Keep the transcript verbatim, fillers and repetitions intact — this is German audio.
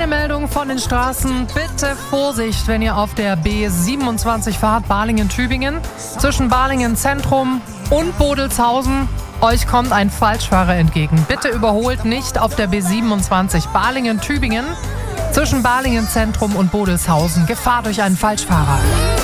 Eine Meldung von den Straßen. Bitte Vorsicht, wenn ihr auf der B siebenundzwanzig fahrt, Balingen-Tübingen. Zwischen Balingen-Zentrum und Bodelshausen. Euch kommt ein Falschfahrer entgegen. Bitte überholt nicht auf der B siebenundzwanzig Balingen-Tübingen. Zwischen Balingen-Zentrum und Bodelshausen. Gefahr durch einen Falschfahrer.